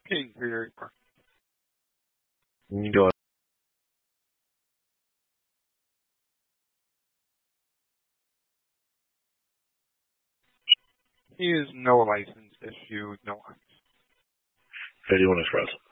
King for your report. Go ahead. He is no license issue, no license. 51 Express.